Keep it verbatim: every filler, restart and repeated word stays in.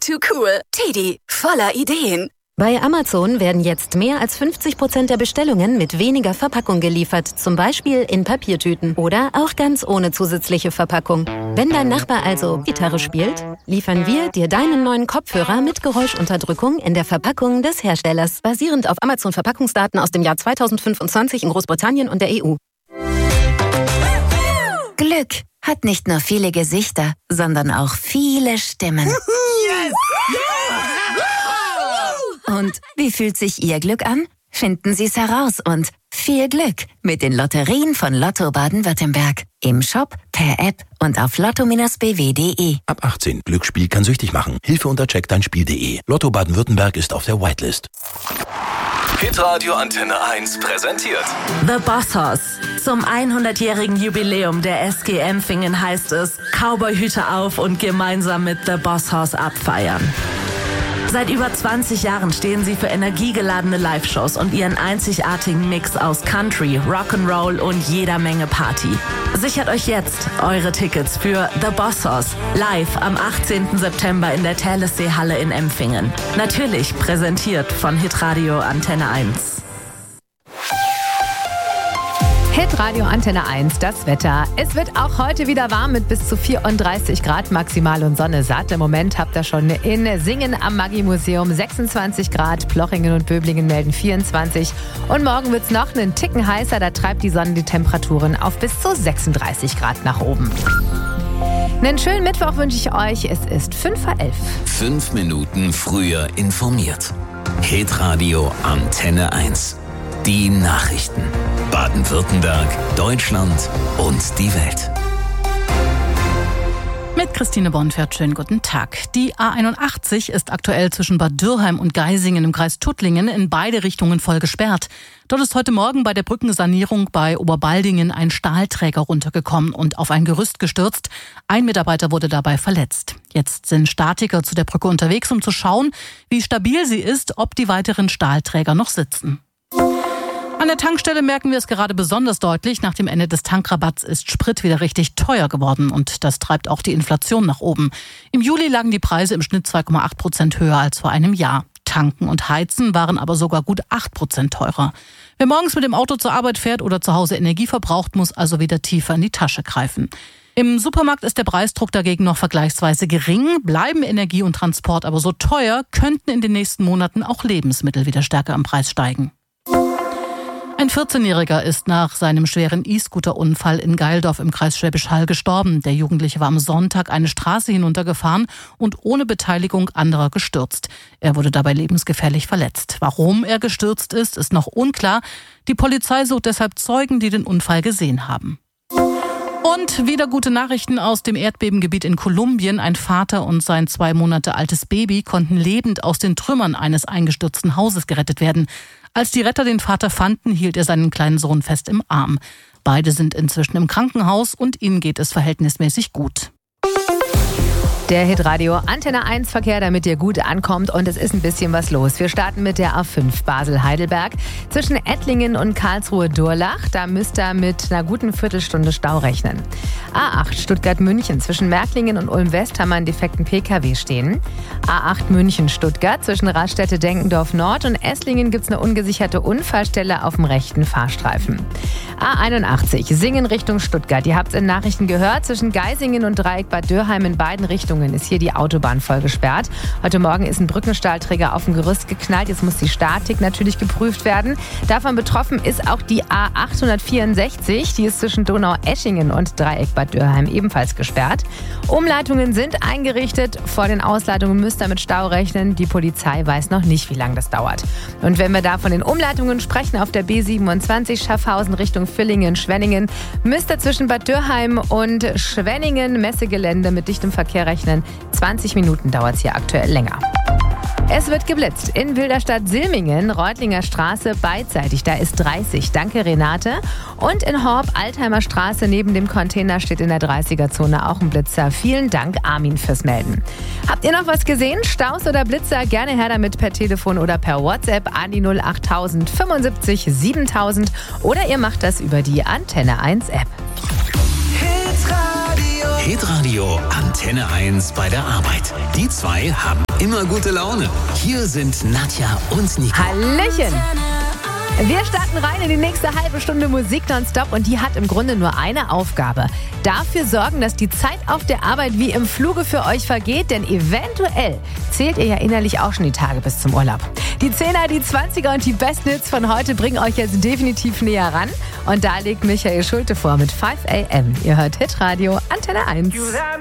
too cool. Teddy, voller Ideen. Bei Amazon werden jetzt mehr als fünfzig Prozent der Bestellungen mit weniger Verpackung geliefert. Zum Beispiel in Papiertüten oder auch ganz ohne zusätzliche Verpackung. Wenn dein Nachbar also Gitarre spielt, liefern wir dir deinen neuen Kopfhörer mit Geräuschunterdrückung in der Verpackung des Herstellers. Basierend auf Amazon-Verpackungsdaten aus dem Jahr zweitausendfünfundzwanzig in Großbritannien und der E U. Glück hat nicht nur viele Gesichter, sondern auch viele Stimmen. Yes! Und wie fühlt sich Ihr Glück an? Finden Sie es heraus und viel Glück mit den Lotterien von Lotto Baden-Württemberg. Im Shop, per App und auf lotto b w punkt de. Ab achtzehn. Glücksspiel kann süchtig machen. Hilfe unter check dein spiel punkt de. Lotto Baden-Württemberg ist auf der Whitelist. Hitradio Antenne eins präsentiert The Bossos. Zum hundertjährigen Jubiläum der S G Empfingen heißt es, Cowboyhüte auf und gemeinsam mit The Bossos abfeiern. Seit über zwanzig Jahren stehen sie für energiegeladene Live-Shows und ihren einzigartigen Mix aus Country, Rock'n'Roll und jeder Menge Party. Sichert euch jetzt eure Tickets für The Bossos live am achtzehnten September in der Thalessee-Halle in Empfingen. Natürlich präsentiert von Hitradio Antenne eins. Hitradio Antenne eins, das Wetter. Es wird auch heute wieder warm mit bis zu vierunddreißig Grad maximal und Sonne satt. Im Moment habt ihr schon in Singen am Maggi-Museum sechsundzwanzig Grad, Plochingen und Böblingen melden vierundzwanzig. Und morgen wird es noch einen Ticken heißer, da treibt die Sonne die Temperaturen auf bis zu sechsunddreißig Grad nach oben. Einen schönen Mittwoch wünsche ich euch. Es ist fünf vor elf. Fünf Minuten früher informiert. Hitradio Antenne eins. Die Nachrichten. Baden-Württemberg, Deutschland und die Welt. Mit Christine Bonfert, schönen guten Tag. Die A einundachtzig ist aktuell zwischen Bad Dürrheim und Geisingen im Kreis Tuttlingen in beide Richtungen voll gesperrt. Dort ist heute Morgen bei der Brückensanierung bei Oberbaldingen ein Stahlträger runtergekommen und auf ein Gerüst gestürzt. Ein Mitarbeiter wurde dabei verletzt. Jetzt sind Statiker zu der Brücke unterwegs, um zu schauen, wie stabil sie ist, ob die weiteren Stahlträger noch sitzen. An der Tankstelle merken wir es gerade besonders deutlich. Nach dem Ende des Tankrabatts ist Sprit wieder richtig teuer geworden und das treibt auch die Inflation nach oben. Im Juli lagen die Preise im Schnitt zwei Komma acht Prozent höher als vor einem Jahr. Tanken und Heizen waren aber sogar gut acht Prozent teurer. Wer morgens mit dem Auto zur Arbeit fährt oder zu Hause Energie verbraucht, muss also wieder tiefer in die Tasche greifen. Im Supermarkt ist der Preisdruck dagegen noch vergleichsweise gering. Bleiben Energie und Transport aber so teuer, könnten in den nächsten Monaten auch Lebensmittel wieder stärker im Preis steigen. Ein vierzehnjähriger ist nach seinem schweren E-Scooter-Unfall in Geildorf im Kreis Schwäbisch Hall gestorben. Der Jugendliche war am Sonntag eine Straße hinuntergefahren und ohne Beteiligung anderer gestürzt. Er wurde dabei lebensgefährlich verletzt. Warum er gestürzt ist, ist noch unklar. Die Polizei sucht deshalb Zeugen, die den Unfall gesehen haben. Und wieder gute Nachrichten aus dem Erdbebengebiet in Kolumbien. Ein Vater und sein zwei Monate altes Baby konnten lebend aus den Trümmern eines eingestürzten Hauses gerettet werden. Als die Retter den Vater fanden, hielt er seinen kleinen Sohn fest im Arm. Beide sind inzwischen im Krankenhaus und ihnen geht es verhältnismäßig gut. Der Hitradio Antenne eins Verkehr, damit ihr gut ankommt und es ist ein bisschen was los. Wir starten mit der A fünf Basel-Heidelberg. Zwischen Ettlingen und Karlsruhe-Durlach, da müsst ihr mit einer guten Viertelstunde Stau rechnen. A acht Stuttgart-München, zwischen Märklingen und Ulm-West haben wir einen defekten P K W stehen. A acht München-Stuttgart, zwischen Raststätte-Denkendorf-Nord und Esslingen gibt es eine ungesicherte Unfallstelle auf dem rechten Fahrstreifen. A einundachtzig Singen Richtung Stuttgart, ihr habt es in Nachrichten gehört, zwischen Geisingen und Dreieck Bad Dürrheim in beiden Richtungen ist hier die Autobahn voll gesperrt. Heute Morgen ist ein Brückenstahlträger auf dem Gerüst geknallt. Jetzt muss die Statik natürlich geprüft werden. Davon betroffen ist auch die A achthundertvierundsechzig. Die ist zwischen Donau-Eschingen und Dreieck Bad Dürrheim ebenfalls gesperrt. Umleitungen sind eingerichtet. Vor den Ausleitungen müsst ihr mit Stau rechnen. Die Polizei weiß noch nicht, wie lange das dauert. Und wenn wir da von den Umleitungen sprechen, auf der B siebenundzwanzig Schaffhausen Richtung Villingen, Schwenningen, müsst ihr zwischen Bad Dürrheim und Schwenningen Messegelände mit dichtem Verkehr rechnen. zwanzig Minuten dauert es hier aktuell länger. Es wird geblitzt in Wilderstadt-Silmingen, Reutlinger Straße beidseitig. Da ist dreißig. Danke, Renate. Und in Horb, Altheimer Straße, neben dem Container steht in der dreißiger-Zone auch ein Blitzer. Vielen Dank, Armin, fürs Melden. Habt ihr noch was gesehen? Staus oder Blitzer? Gerne her damit per Telefon oder per WhatsApp an die null acht null null fünfundsiebzig siebentausend oder ihr macht das über die Antenne eins App. Hitradio Antenne eins bei der Arbeit. Die zwei haben immer gute Laune. Hier sind Nadja und Nico. Hallöchen! Wir starten rein in die nächste halbe Stunde Musik nonstop und die hat im Grunde nur eine Aufgabe. Dafür sorgen, dass die Zeit auf der Arbeit wie im Fluge für euch vergeht, denn eventuell zählt ihr ja innerlich auch schon die Tage bis zum Urlaub. Die Zehner, die Zwanziger und die besten Hits von heute bringen euch jetzt definitiv näher ran. Und da legt Michael Schulte vor mit fünf a m. Ihr hört Hitradio Antenne eins.